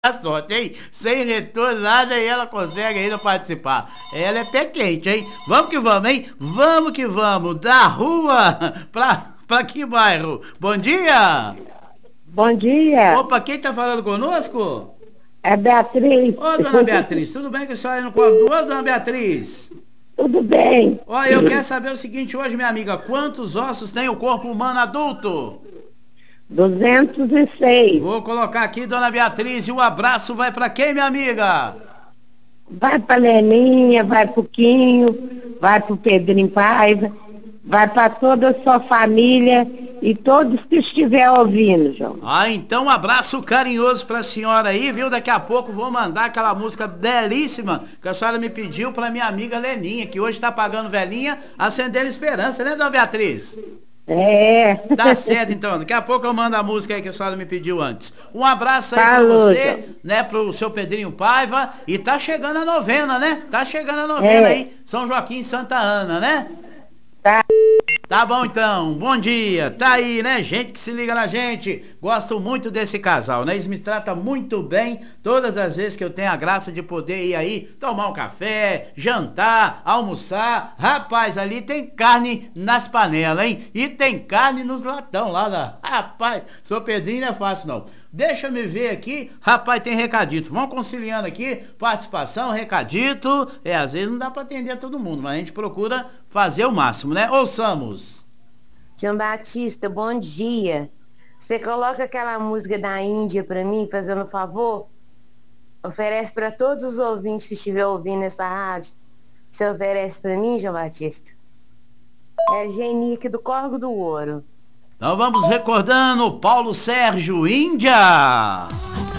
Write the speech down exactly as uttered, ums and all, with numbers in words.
A sorte, hein? Sem retorno, nada, e ela consegue ainda participar. Ela é pé quente, hein? Vamos que vamos, hein? Vamos que vamos. Da rua pra, pra que bairro? Bom dia! Bom dia, Opa, quem tá falando conosco? é Beatriz. Ô, dona Beatriz, tudo bem que a senhora não colo do outro, dona Beatriz? Tudo bem? Olha, eu quero saber o seguinte hoje, minha amiga. Quantos ossos tem o corpo humano adulto? Duzentos e seis. Vou colocar aqui, dona Beatriz, e o abraço vai pra quem, minha amiga? Vai pra Leninha, vai pro Quinho, vai pro Pedrinho Paiva, vai pra toda a sua família e todos que estiver ouvindo, João. Ah, então um abraço carinhoso pra senhora aí, viu? Daqui a pouco vou mandar aquela música belíssima que a senhora me pediu pra minha amiga Leninha, que hoje tá pagando velhinha, acendendo esperança, né, dona Beatriz? É. Tá certo, então. Daqui a pouco eu mando a música aí que a senhora me pediu antes. Um abraço aí pra Falou, João. você, né, pro seu Pedrinho Paiva. E tá chegando a novena, né? Tá chegando a novena É. aí, São Joaquim e Santa Ana, né? Tá. Tá bom então, bom dia. Tá aí, né? Gente que se liga na gente. Gosto muito desse casal, né? Eles me tratam muito bem todas as vezes que eu tenho a graça de poder ir aí tomar um café, jantar, almoçar. Rapaz, ali tem carne nas panelas, hein? E tem carne nos latão lá, lá. Rapaz, seu Pedrinho não é fácil não. Deixa me ver aqui, rapaz, tem recadito. Vamos conciliando aqui, participação, recadito. É, às vezes não dá pra atender todo mundo, mas a gente procura fazer o máximo, né? Ouçamos. João Batista, bom dia. Você coloca aquela música da Índia pra mim, fazendo um favor? Oferece pra todos os ouvintes que estiver ouvindo essa rádio. Você oferece pra mim, João Batista? É Geni aqui do Corgo do Ouro. Então vamos recordando Paulo Sérgio, Índia.